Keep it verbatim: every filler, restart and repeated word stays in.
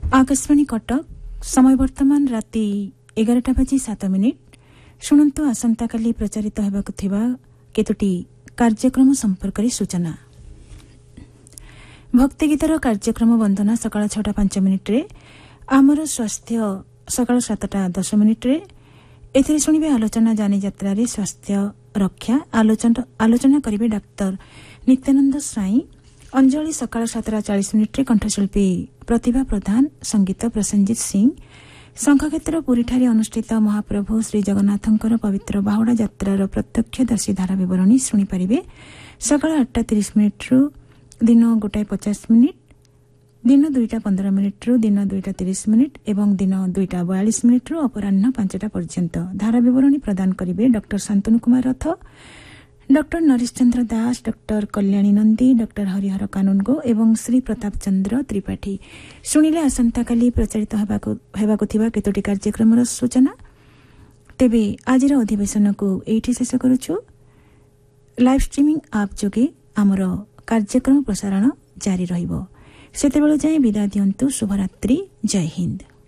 आकाशवाणी कटक समय वर्तमान राति एगारटा बजी सात मिनिट शुणु आसंता काली प्रचारित होबाकु थिबा केतोटी कार्यक्रम संपर्क सूचना। भक्ति गीतर कार्यक्रम वंदना सकाळ छटा पांच मिनिट रे आमर स्वास्थ्य सकाळ सातटा दस मिनिट रे एथिरे शुणिबे आलोचना जानी यात्रा रे स्वास्थ्य रक्षा आलोचना आलोचना करिवे डाक्टर नित्यानंद साई। अंजलि सकाळ सातटा चालीस मिनिट रे कंठशिल्पी प्रतिभा प्रधान संगीत प्रसन्नजीत सिंह। शंखक्षेत्र पुरीठारे अनुष्ठित महाप्रभु श्री जगन्नाथंकर पवित्र बाहुडा यात्रार प्रत्यक्षदर्शी धारा विवरणी शुणी पारिबे। सकाळ आठटा तीस मिनिट रु दिन गोटाए पचास मिनिट दिन दुईटा पंद्रह मिनिट रु दिन दुईटा तीस मिनिट एवं दिन दुईटा बयालीस मिनिट रु अपराह्न पांचटा पर्यंत धारा विवरणी प्रदान करिवे डॉक्टर शांतनु कुमार रथ, डॉक्टर नरेश चंद्र दास, डॉक्टर कल्याणी नंदी, डॉक्टर हरिहर कानुनगो एवं श्री प्रताप चंद्र त्रिपाठी। शुणिले आसंता काली प्रचारित हेबाकु थिबा केतोटी कार्यक्रमर सूचना। तेबे आजिर अधिवेशन को एठी शेष करूछु। लाइव स्ट्रीमिंग आप जोगे आमर कार्यक्रम प्रसारण जारी रहिबो। सेतेबेले जाय विदा दियंतु। शुभरात्रि। जय हिंद।